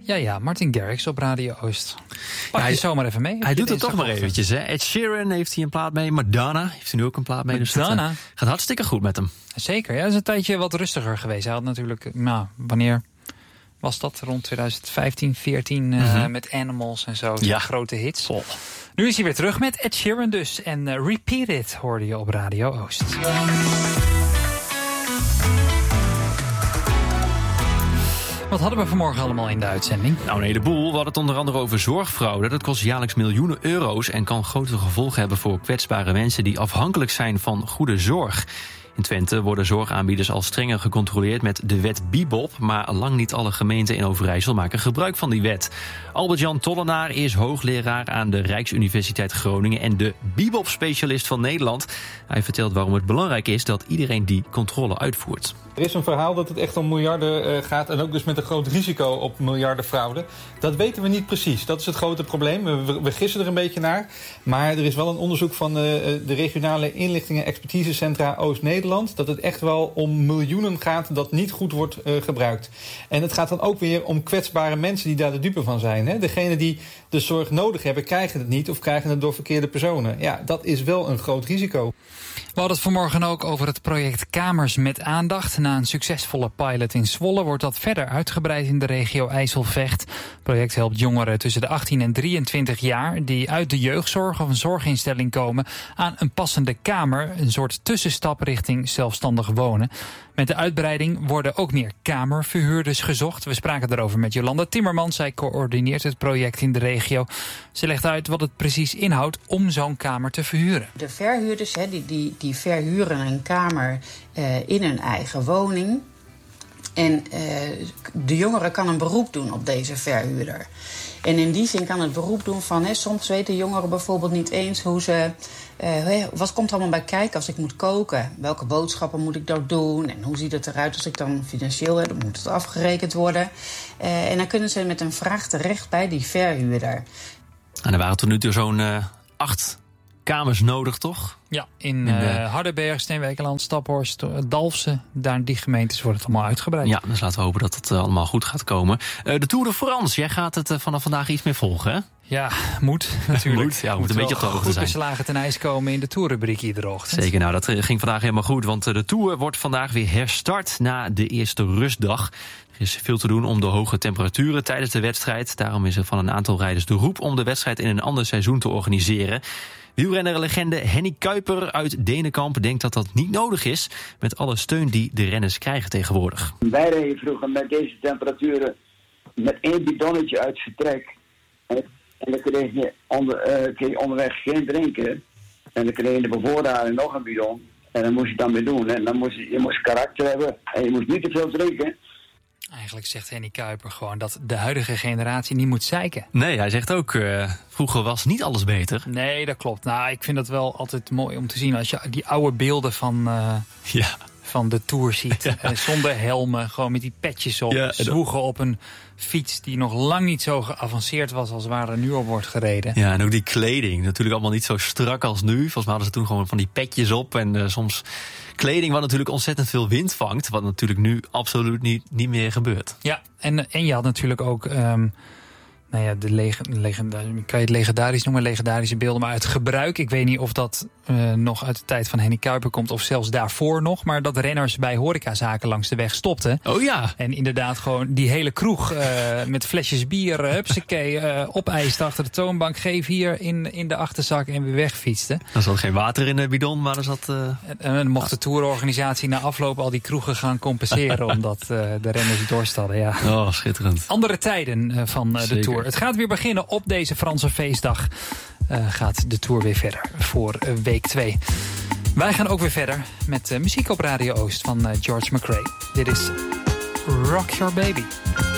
Ja, Martin Garrix op Radio Oost. Pak je zomaar even mee. Hij doet het toch maar eventjes, hè. Ed Sheeran heeft hij een plaat mee. Madonna heeft hij nu ook een plaat mee. Madonna. Dus het gaat hartstikke goed met hem. Zeker, ja. Het is een tijdje wat rustiger geweest. Hij had natuurlijk, wanneer was dat? Rond 2015, 14 met Animals en zo. Ja. Grote hits. Oh. Nu is hij weer terug met Ed Sheeran dus. En Repeat It hoorde je op Radio Oost. Wat hadden we vanmorgen allemaal in de uitzending? Nou, een heleboel. We hadden het onder andere over zorgfraude. Dat kost jaarlijks miljoenen euro's en kan grote gevolgen hebben voor kwetsbare mensen die afhankelijk zijn van goede zorg. In Twente worden zorgaanbieders al strenger gecontroleerd met de wet Bibop, maar lang niet alle gemeenten in Overijssel maken gebruik van die wet. Albert-Jan Tollenaar is hoogleraar aan de Rijksuniversiteit Groningen en de Bibop-specialist van Nederland. Hij vertelt waarom het belangrijk is dat iedereen die controle uitvoert. Er is een verhaal dat het echt om miljarden gaat en ook dus met een groot risico op miljarden fraude. Dat weten we niet precies. Dat is het grote probleem. We gissen er een beetje naar. Maar er is wel een onderzoek van de regionale inlichtingen expertisecentra Oost-Nederland dat het echt wel om miljoenen gaat dat niet goed wordt gebruikt. En het gaat dan ook weer om kwetsbare mensen die daar de dupe van zijn. Hè? Degenen die de zorg nodig hebben krijgen het niet of krijgen het door verkeerde personen. Ja, dat is wel een groot risico. We hadden het vanmorgen ook over het project Kamers met Aandacht. Na een succesvolle pilot in Zwolle wordt dat verder uitgebreid in de regio IJsselvecht. Het project helpt jongeren tussen de 18 en 23 jaar die uit de jeugdzorg of een zorginstelling komen aan een passende kamer. Een soort tussenstap richting zelfstandig wonen. Met de uitbreiding worden ook meer kamerverhuurders gezocht. We spraken daarover met Jolanda Timmerman. Zij coördineert het project in de regio. Ze legt uit wat het precies inhoudt om zo'n kamer te verhuren. De verhuurders die verhuren een kamer in hun eigen woning. En de jongere kan een beroep doen op deze verhuurder. En in die zin kan het beroep doen van soms weten jongeren bijvoorbeeld niet eens hoe ze wat komt er allemaal bij kijken als ik moet koken? Welke boodschappen moet ik dan doen? En hoe ziet het eruit als ik dan financieel heb? Dan moet het afgerekend worden. En dan kunnen ze met een vraag terecht bij die verhuurder. En er waren tot nu toe zo'n 8 kamers nodig, toch? Ja, in Hardenberg, Steenwijkerland, Staphorst, Dalfsen. Daar in die gemeentes wordt het allemaal uitgebreid. Ja, dus laten we hopen dat het allemaal goed gaat komen. De Tour de France, jij gaat het vanaf vandaag iets meer volgen, hè? Ja, moet natuurlijk. Moet een beetje op de hoogte zijn. Goed beslagen ten ijs komen in de Tourrubriek iedere ochtend. Zeker, nou dat ging vandaag helemaal goed. Want de Tour wordt vandaag weer herstart na de eerste rustdag. Er is veel te doen om de hoge temperaturen tijdens de wedstrijd. Daarom is er van een aantal rijders de roep om de wedstrijd in een ander seizoen te organiseren. Wielrennerlegende Henny Kuiper uit Denenkamp denkt dat dat niet nodig is met alle steun die de renners krijgen tegenwoordig. Wij reden vroeger met deze temperaturen met 1 bidonnetje uit vertrek. En dan kreeg je onderweg geen drinken. En dan kreeg je de bevoorrading nog een bidon. En dan moest je dan weer doen. En dan je moest karakter hebben en je moest niet te veel drinken. Eigenlijk zegt Henny Kuiper gewoon dat de huidige generatie niet moet zeiken. Nee, hij zegt ook, vroeger was niet alles beter. Nee, dat klopt. Nou, ik vind dat wel altijd mooi om te zien. Als je die oude beelden van de Tour ziet. Ja. Zonder helmen, gewoon met die petjes op. Ja, zwoegen op een fiets die nog lang niet zo geavanceerd was als waar er nu op wordt gereden. Ja, en ook die kleding. Natuurlijk allemaal niet zo strak als nu. Volgens mij hadden ze toen gewoon van die petjes op. En soms kleding wat natuurlijk ontzettend veel wind vangt. Wat natuurlijk nu absoluut niet meer gebeurt. Ja, en je had natuurlijk ook kan je het legendarisch noemen, legendarische beelden, maar uit gebruik. Ik weet niet of dat nog uit de tijd van Henny Kuiper komt of zelfs daarvoor nog, maar dat renners bij horecazaken langs de weg stopten. Oh ja. En inderdaad gewoon die hele kroeg met flesjes bier, opeisten achter de toonbank, geef hier in de achterzak en weer wegfietsten. Er zat geen water in de bidon, maar er zat... En dan mocht de tourorganisatie na afloop al die kroegen gaan compenseren omdat de renners dorst hadden. Ja. Oh, schitterend. Andere tijden van de Tour. Het gaat weer beginnen op deze Franse feestdag. Gaat de Tour weer verder voor week 2. Wij gaan ook weer verder met muziek op Radio Oost van George McRae. Dit is Rock Your Baby.